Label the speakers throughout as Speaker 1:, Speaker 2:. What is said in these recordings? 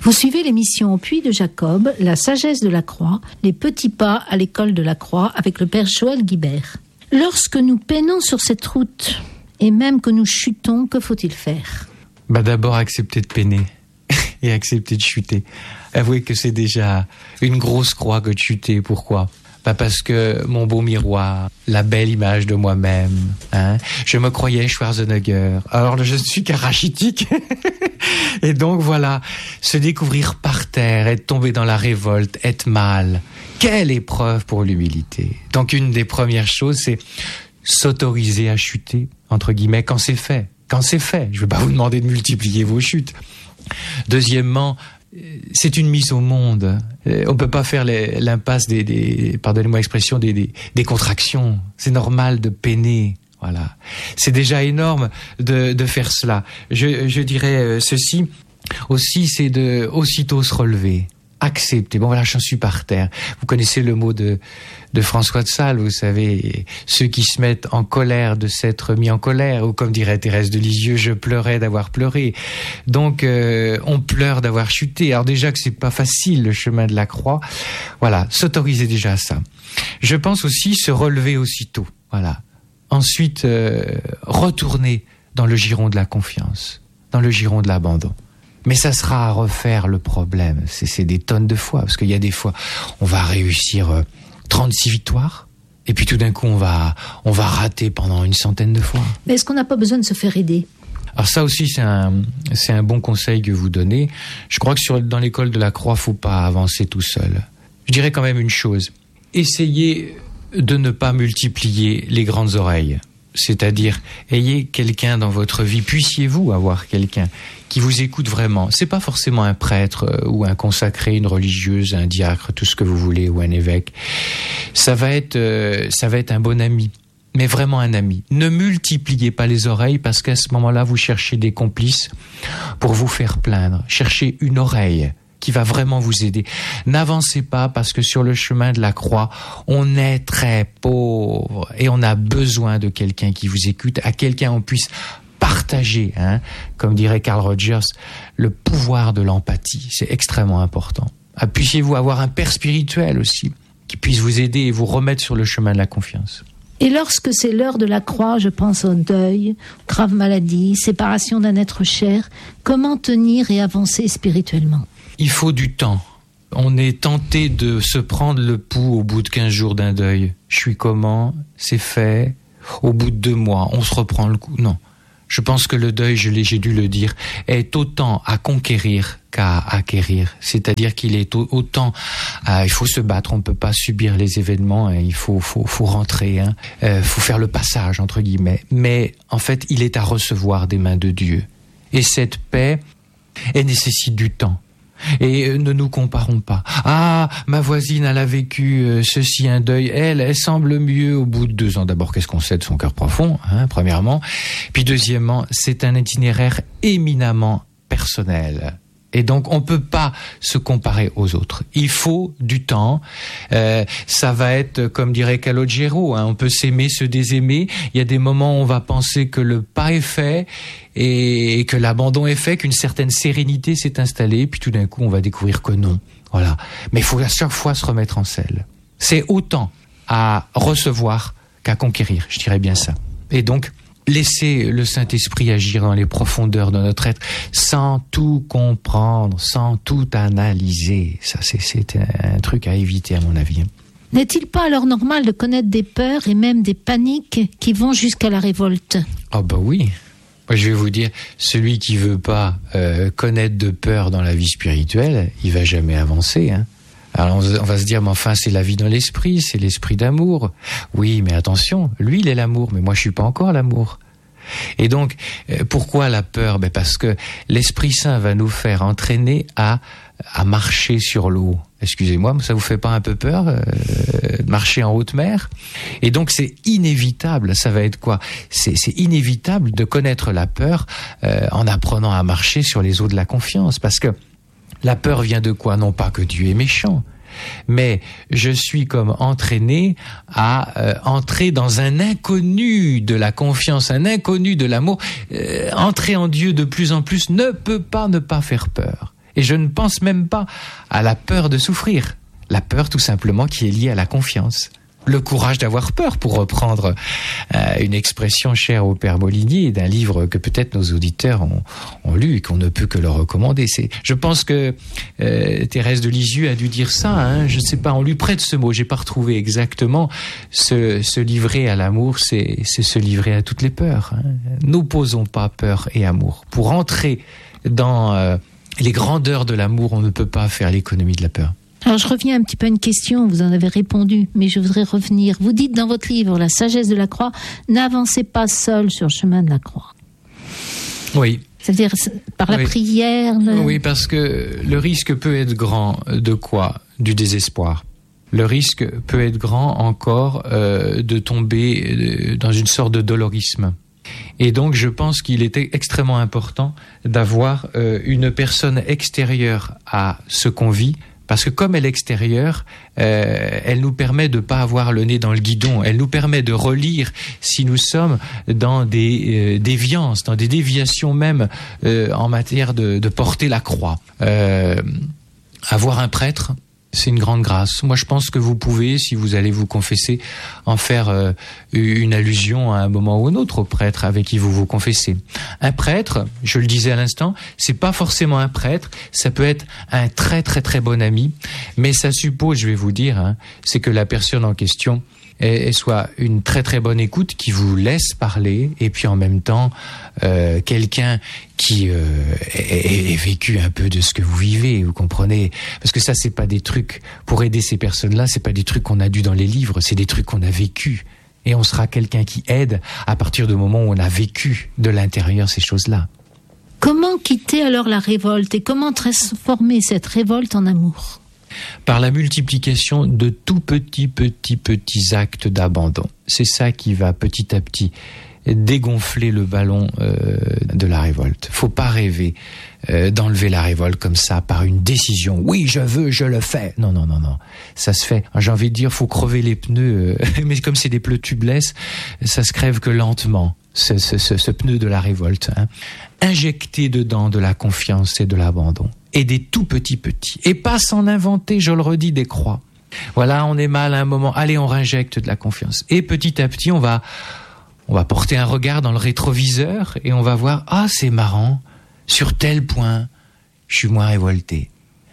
Speaker 1: Vous suivez l'émission Au Puits de Jacob, La sagesse de la croix, les petits pas à l'école de la croix avec le père Joël Guibert. Lorsque nous peinons sur cette route, et même que nous chutons, que faut-il faire ?
Speaker 2: D'abord accepter de peiner et accepter de chuter. Avouez que c'est déjà une grosse croix que de chuter. Pourquoi ? Parce que mon beau miroir, la belle image de moi-même, je me croyais Schwarzenegger. Alors je ne suis qu'un rachitique. Et donc voilà, se découvrir par terre, être tombé dans la révolte, être mal. Quelle épreuve pour l'humilité. Donc une des premières choses, c'est s'autoriser à chuter, entre guillemets, quand c'est fait. Quand c'est fait. Je ne vais pas vous demander de multiplier vos chutes. Deuxièmement, c'est une mise au monde. On peut pas faire l'impasse pardonnez-moi l'expression, des contractions. C'est normal de peiner. Voilà. C'est déjà énorme de faire cela. Je dirais ceci aussi, c'est de aussitôt se relever. Accepter. Bon voilà, j'en suis par terre. Vous connaissez le mot de François de Sales, vous savez, ceux qui se mettent en colère de s'être mis en colère, ou comme dirait Thérèse de Lisieux, je pleurais d'avoir pleuré. Donc on pleure d'avoir chuté. Alors déjà que c'est pas facile le chemin de la croix. Voilà, s'autoriser déjà à ça. Je pense aussi se relever aussitôt. Voilà. Ensuite, retourner dans le giron de la confiance, dans le giron de l'abandon. Mais ça sera à refaire le problème. C'est des tonnes de fois. Parce qu'il y a des fois, on va réussir 36 victoires. Et puis tout d'un coup, on va rater pendant une centaine de fois.
Speaker 1: Mais est-ce qu'on n'a pas besoin de se faire aider ?
Speaker 2: Alors ça aussi, c'est un bon conseil que vous donnez. Je crois que dans l'école de la croix, faut pas avancer tout seul. Je dirais quand même une chose. Essayez de ne pas multiplier les grandes oreilles. C'est-à-dire, ayez quelqu'un dans votre vie, puissiez-vous avoir quelqu'un qui vous écoute vraiment. C'est pas forcément un prêtre ou un consacré, une religieuse, un diacre, tout ce que vous voulez, ou un évêque. Ça va être un bon ami, mais vraiment un ami. Ne multipliez pas les oreilles parce qu'à ce moment-là, vous cherchez des complices pour vous faire plaindre. Cherchez une oreille qui va vraiment vous aider. N'avancez pas parce que sur le chemin de la croix, on est très pauvre et on a besoin de quelqu'un qui vous écoute, à quelqu'un on puisse partager, comme dirait Carl Rogers, le pouvoir de l'empathie. C'est extrêmement important. Puissiez-vous avoir un père spirituel aussi, qui puisse vous aider et vous remettre sur le chemin de la confiance.
Speaker 1: Et lorsque c'est l'heure de la croix, je pense au deuil, grave maladie, séparation d'un être cher, comment tenir et avancer spirituellement ?
Speaker 2: Il faut du temps. On est tenté de se prendre le pouls au bout de 15 jours d'un deuil. Je suis comment ? C'est fait. Au bout de 2 mois, on se reprend le coup. Non. Je pense que le deuil, j'ai dû le dire, est autant à conquérir qu'à acquérir. C'est-à-dire qu'il est autant... il faut se battre, on ne peut pas subir les événements, il faut rentrer, faut faire le passage, entre guillemets. Mais en fait, il est à recevoir des mains de Dieu. Et cette paix, elle nécessite du temps. Et ne nous comparons pas. Ah, ma voisine, elle a vécu ceci, un deuil. Elle semble mieux au bout de 2 ans. D'abord, qu'est-ce qu'on sait de son cœur profond, premièrement. Puis deuxièmement, c'est un itinéraire éminemment personnel. Et donc, on peut pas se comparer aux autres. Il faut du temps. Ça va être, comme dirait Calogero, on peut s'aimer, se désaimer. Il y a des moments où on va penser que le pas est fait et que l'abandon est fait, qu'une certaine sérénité s'est installée. Puis tout d'un coup, on va découvrir que non. Voilà. Mais il faut à chaque fois se remettre en selle. C'est autant à recevoir qu'à conquérir. Je dirais bien ça. Et donc, laissez le Saint-Esprit agir dans les profondeurs de notre être sans tout comprendre, sans tout analyser. Ça, c'est un truc à éviter, à mon avis.
Speaker 1: N'est-il pas alors normal de connaître des peurs et même des paniques qui vont jusqu'à la révolte ?
Speaker 2: Ah oui. Moi, je vais vous dire, celui qui veut pas connaître de peur dans la vie spirituelle, il va jamais avancer, Alors on va se dire, mais enfin c'est la vie dans l'esprit, c'est l'esprit d'amour. Oui, mais attention, lui il est l'amour, mais moi je suis pas encore l'amour. Et donc, pourquoi la peur ? Parce que l'Esprit Saint va nous faire entraîner à marcher sur l'eau. Excusez-moi, mais ça vous fait pas un peu peur de marcher en haute mer ? Et donc c'est inévitable, ça va être quoi ? C'est inévitable de connaître la peur en apprenant à marcher sur les eaux de la confiance, parce que la peur vient de quoi ? Non pas que Dieu est méchant, mais je suis comme entraîné à entrer dans un inconnu de la confiance, un inconnu de l'amour. Entrer en Dieu de plus en plus ne peut pas ne pas faire peur. Et je ne pense même pas à la peur de souffrir. La peur tout simplement qui est liée à la confiance. Le courage d'avoir peur, pour reprendre une expression chère au père Molinier d'un livre que peut-être nos auditeurs ont lu et qu'on ne peut que leur recommander. Je pense que Thérèse de Lisieux a dû dire ça, je ne sais pas, on lui prête ce mot, j'ai pas retrouvé exactement. Se livrer à l'amour, c'est se livrer à toutes les peurs. N'opposons pas peur et amour. Pour entrer dans les grandeurs de l'amour, on ne peut pas faire l'économie de la peur.
Speaker 1: Alors je reviens un petit peu à une question, vous en avez répondu, mais je voudrais revenir. Vous dites dans votre livre, La sagesse de la croix, n'avancez pas seul sur le chemin de la croix.
Speaker 2: Oui.
Speaker 1: C'est-à-dire par la prière.
Speaker 2: Oui, parce que le risque peut être grand de quoi ? Du désespoir. Le risque peut être grand encore de tomber dans une sorte de dolorisme. Et donc je pense qu'il était extrêmement important d'avoir une personne extérieure à ce qu'on vit. Parce que comme elle est extérieure, elle nous permet de ne pas avoir le nez dans le guidon. Elle nous permet de relire si nous sommes dans des déviances, dans des déviations même en matière de porter la croix. Avoir un prêtre, c'est une grande grâce. Moi, je pense que vous pouvez, si vous allez vous confesser, en faire une allusion à un moment ou un autre au prêtre avec qui vous vous confessez. Un prêtre, je le disais à l'instant, c'est pas forcément un prêtre, ça peut être un très très très bon ami, mais ça suppose, je vais vous dire, c'est que la personne en question soit une très très bonne écoute qui vous laisse parler et puis en même temps quelqu'un qui ait vécu un peu de ce que vous vivez, vous comprenez, parce que ça c'est pas des trucs pour aider ces personnes-là, c'est pas des trucs qu'on a dû dans les livres, c'est des trucs qu'on a vécu et on sera quelqu'un qui aide à partir du moment où on a vécu de l'intérieur ces choses-là.
Speaker 1: Comment quitter alors la révolte et comment transformer cette révolte en amour ?
Speaker 2: Par la multiplication de tout petits actes d'abandon. C'est ça qui va petit à petit dégonfler le ballon de la révolte. Faut pas rêver d'enlever la révolte comme ça par une décision. Oui, je veux, je le fais. Non. Ça se fait. J'ai envie de dire, faut crever les pneus. Mais comme c'est des pneus tubeless, ça se crève que lentement. Ce pneu de la révolte. Injecter dedans de la confiance et de l'abandon. Et des tout petits. Et pas s'en inventer, je le redis, des croix. Voilà, on est mal à un moment. Allez, on réinjecte de la confiance. Et petit à petit, on va porter un regard dans le rétroviseur et on va voir, c'est marrant, sur tel point, je suis moins révolté.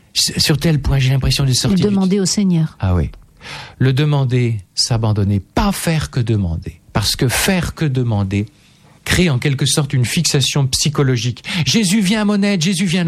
Speaker 2: Sur tel point, j'ai l'impression de sortir.
Speaker 1: Le demander au Seigneur.
Speaker 2: Ah oui. Le demander, s'abandonner, pas faire que demander. Parce que faire que demander crée en quelque sorte une fixation psychologique. Jésus vient à mon aide,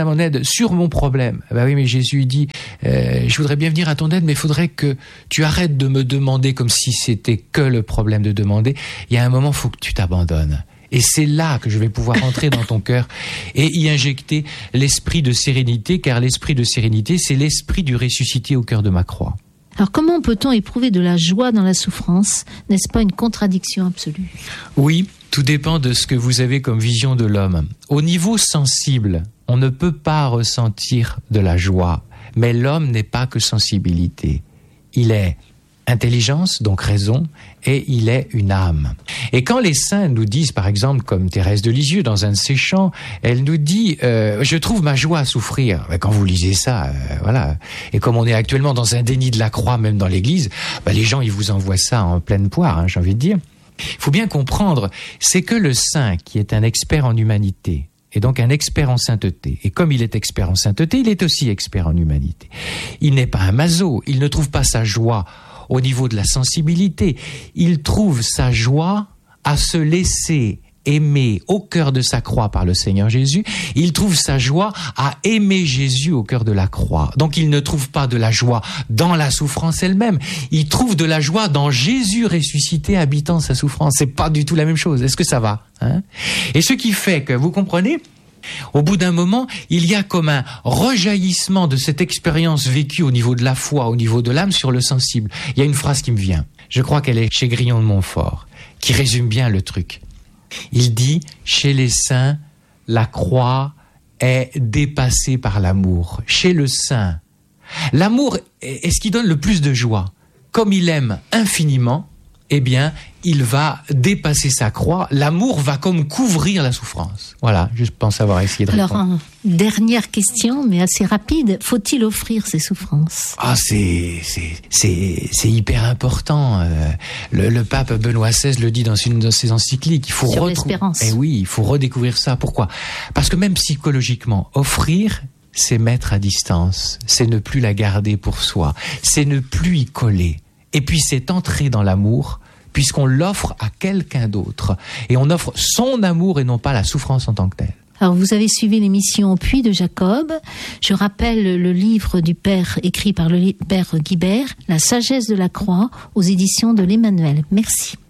Speaker 2: sur mon problème. Oui, mais Jésus dit, je voudrais bien venir à ton aide, mais il faudrait que tu arrêtes de me demander comme si c'était que le problème de demander. Il y a un moment, il faut que tu t'abandonnes. Et c'est là que je vais pouvoir entrer dans ton cœur et y injecter l'esprit de sérénité, car l'esprit de sérénité, c'est l'esprit du ressuscité au cœur de ma croix.
Speaker 1: Alors comment peut-on éprouver de la joie dans la souffrance ? N'est-ce pas une contradiction absolue ?
Speaker 2: Oui, tout dépend de ce que vous avez comme vision de l'homme. Au niveau sensible, on ne peut pas ressentir de la joie, mais l'homme n'est pas que sensibilité. Il est intelligence, donc raison, et il est une âme. Et quand les saints nous disent, par exemple, comme Thérèse de Lisieux dans un de ses chants, elle nous dit « Je trouve ma joie à souffrir ». Quand vous lisez ça, voilà. Et comme on est actuellement dans un déni de la croix, même dans l'église, les gens, ils vous envoient ça en pleine poire, j'ai envie de dire. Il faut bien comprendre, c'est que le saint, qui est un expert en humanité, et donc un expert en sainteté, et comme il est expert en sainteté, il est aussi expert en humanité. Il n'est pas un maso, il ne trouve pas sa joie au niveau de la sensibilité, il trouve sa joie à se laisser aimer au cœur de sa croix par le Seigneur Jésus, il trouve sa joie à aimer Jésus au cœur de la croix. Donc il ne trouve pas de la joie dans la souffrance elle-même, il trouve de la joie dans Jésus ressuscité habitant sa souffrance. C'est pas du tout la même chose, est-ce que ça va, Et ce qui fait que, vous comprenez, au bout d'un moment, il y a comme un rejaillissement de cette expérience vécue au niveau de la foi, au niveau de l'âme sur le sensible. Il y a une phrase qui me vient, je crois qu'elle est chez Grillon de Montfort, qui résume bien le truc. Il dit, chez les saints, la croix est dépassée par l'amour. Chez le saint, l'amour est ce qui donne le plus de joie. Comme il aime infiniment, eh bien, il va dépasser sa croix. L'amour va comme couvrir la souffrance. Voilà, je pense avoir essayé de répondre.
Speaker 1: Alors, dernière question, mais assez rapide. Faut-il offrir ses souffrances?
Speaker 2: Ah, c'est hyper important. Le pape Benoît XVI le dit dans une de ses encycliques. Il faut
Speaker 1: sur l'espérance.
Speaker 2: Eh oui, il faut redécouvrir ça. Pourquoi? Parce que même psychologiquement, offrir, c'est mettre à distance. C'est ne plus la garder pour soi. C'est ne plus y coller. Et puis c'est entrer dans l'amour, puisqu'on l'offre à quelqu'un d'autre. Et on offre son amour et non pas la souffrance en tant que telle.
Speaker 1: Alors, vous avez suivi l'émission Puits de Jacob. Je rappelle le livre du Père, écrit par le Père Guibert, La sagesse de la croix, aux éditions de l'Emmanuel. Merci.